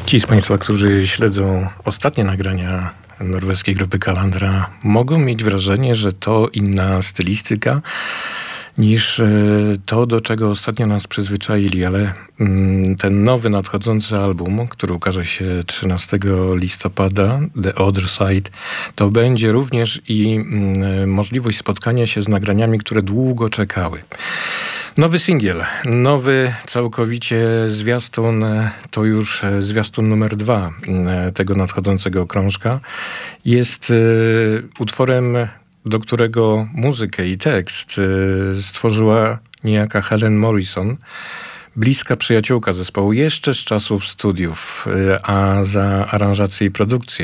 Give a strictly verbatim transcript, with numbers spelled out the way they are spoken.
Ci z Państwa, którzy śledzą ostatnie nagrania norweskiej grupy Kalandra, mogą mieć wrażenie, że to inna stylistyka niż to, do czego ostatnio nas przyzwyczaili, ale ten nowy, nadchodzący album, który ukaże się trzynastego listopada, The Other Side, to będzie również i możliwość spotkania się z nagraniami, które długo czekały. Nowy singiel, nowy całkowicie zwiastun, to już zwiastun numer dwa tego nadchodzącego krążka. Jest utworem, do którego muzykę i tekst stworzyła niejaka Helen Morrison, bliska przyjaciółka zespołu jeszcze z czasów studiów, a za aranżację i produkcję